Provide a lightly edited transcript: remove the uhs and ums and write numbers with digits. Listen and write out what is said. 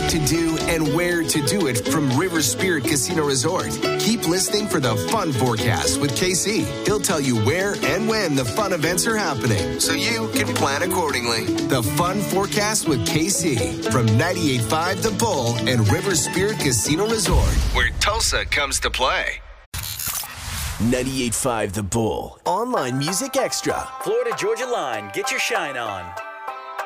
what to do and where to do it from River Spirit Casino Resort. Keep listening for the Fun Forecast with KC. He'll tell you where and when the fun events are happening, so you can plan accordingly. The Fun Forecast with KC from 98.5 The Bull and River Spirit Casino Resort, where Tulsa comes to play. 98.5 The Bull. Online Music Extra. Florida Georgia Line. Get your shine on.